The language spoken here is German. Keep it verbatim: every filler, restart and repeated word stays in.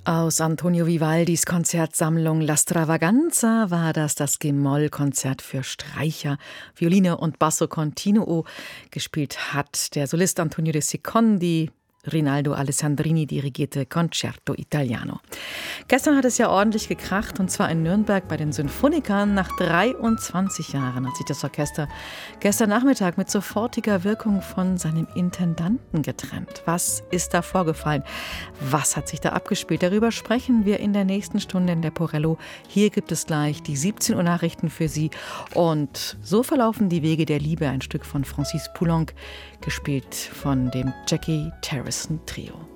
Aus Antonio Vivaldis Konzertsammlung La Stravaganza war das das G-Moll-Konzert für Streicher, Violine und Basso Continuo. Gespielt hat der Solist Antonio de Secondi. Rinaldo Alessandrini dirigierte Concerto Italiano. Gestern hat es ja ordentlich gekracht, und zwar in Nürnberg bei den Sinfonikern. Nach dreiundzwanzig Jahren hat sich das Orchester gestern Nachmittag mit sofortiger Wirkung von seinem Intendanten getrennt. Was ist da vorgefallen? Was hat sich da abgespielt? Darüber sprechen wir in der nächsten Stunde in der Porello. Hier gibt es gleich die siebzehn Uhr Nachrichten für Sie. Und so verlaufen die Wege der Liebe, ein Stück von Francis Poulenc, gespielt von dem Jackie Harrison Trio.